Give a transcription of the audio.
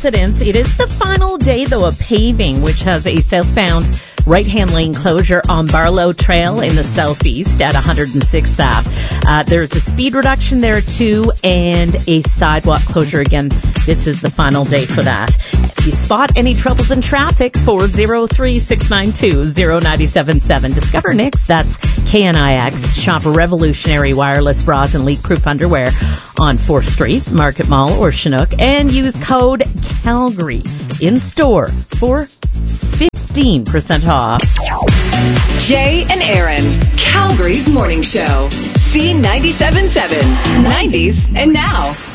residents. It is the final day, though, of paving, which has a southbound right-hand lane closure on Barlow Trail in the southeast at 106th Ave. There's a speed reduction there, too, and a sidewalk closure. Again, this is the final day for that. If you spot any troubles in traffic, 403-692-0977. Discover Nix, that's KNIX. Shop revolutionary wireless bras and leak-proof underwear on 4th Street, Market Mall, or Chinook, and use code Calgary in store for 15% off. Jay and Aaron, Calgary's morning show. C97.7, 90s and now.